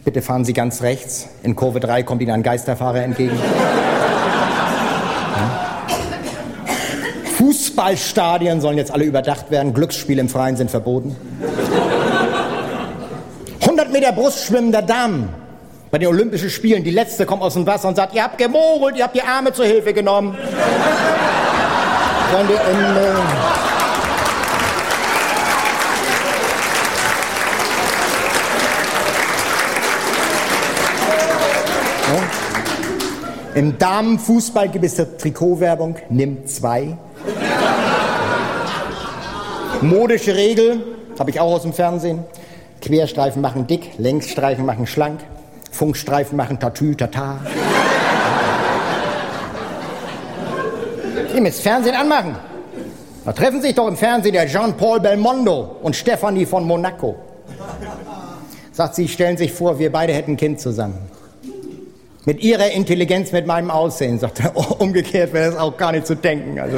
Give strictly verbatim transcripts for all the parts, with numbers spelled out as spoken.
Bitte fahren Sie ganz rechts. In Kurve drei kommt Ihnen ein Geisterfahrer entgegen. Fußballstadien sollen jetzt alle überdacht werden. Glücksspiele im Freien sind verboten. hundert Meter Brustschwimmen der Damen bei den Olympischen Spielen. Die letzte kommt aus dem Wasser und sagt, ihr habt gemogelt, ihr habt die Arme zur Hilfe genommen. Freunde, im, äh ja. Im Damenfußball gibt es eine Trikotwerbung, nimm zwei. Modische Regel, habe ich auch aus dem Fernsehen. Querstreifen machen dick, Längsstreifen machen schlank, Funkstreifen machen tatü, tata. Ihr müsst Fernsehen anmachen. Da treffen sich doch im Fernsehen der Jean-Paul Belmondo und Stephanie von Monaco. Sagt sie, stellen sich vor, wir beide hätten ein Kind zusammen. Mit ihrer Intelligenz, mit meinem Aussehen. Sagt er, oh, umgekehrt wäre das auch gar nicht zu denken. Also.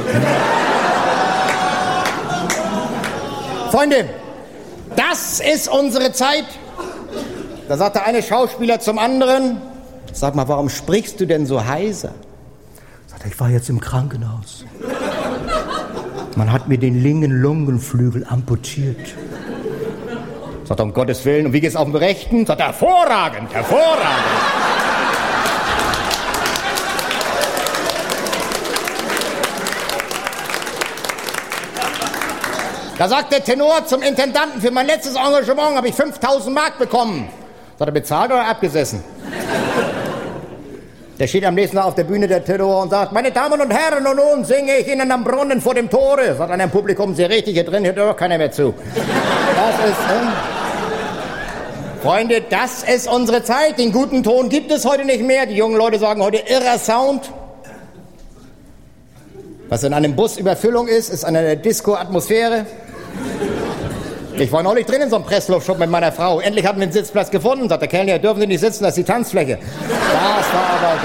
Freunde, das ist unsere Zeit. Da sagt der eine Schauspieler zum anderen, sag mal, warum sprichst du denn so heiser? Sagt er, ich war jetzt im Krankenhaus. Man hat mir den linken Lungenflügel amputiert. Sagt er, um Gottes Willen, und wie geht's auf dem rechten? Sagt er, hervorragend, hervorragend. Da sagt der Tenor zum Intendanten, für mein letztes Engagement habe ich fünftausend Mark bekommen. Sagt er, bezahlt oder abgesessen? Der steht am nächsten Tag auf der Bühne, der Tenor, und sagt, meine Damen und Herren, und nun singe ich Ihnen am Brunnen vor dem Tore. Sagt einer im Publikum, Sie richtig, hier drin hört doch keiner mehr zu. Das ist, äh, Freunde, das ist unsere Zeit. Den guten Ton gibt es heute nicht mehr. Die jungen Leute sagen heute irrer Sound. Was in einem Bus Überfüllung ist, ist eine Disco-Atmosphäre. Ich war neulich drin in so einem Pressluftschub mit meiner Frau. Endlich hatten wir einen Sitzplatz gefunden. Sagt der Kellner, dürfen Sie nicht sitzen, das ist die Tanzfläche. Das war aber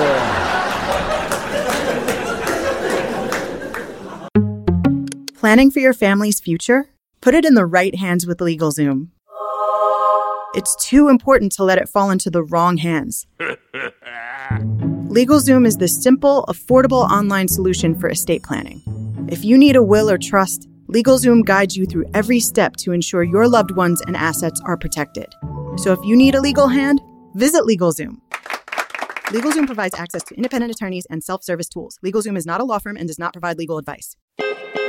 so. Planning for your family's future? Put it in the right hands with LegalZoom. It's too important to let it fall into the wrong hands. LegalZoom is the simple, affordable online solution for estate planning. If you need a will or trust, LegalZoom guides you through every step to ensure your loved ones and assets are protected. So if you need a legal hand, visit LegalZoom. LegalZoom provides access to independent attorneys and self-service tools. LegalZoom is not a law firm and does not provide legal advice.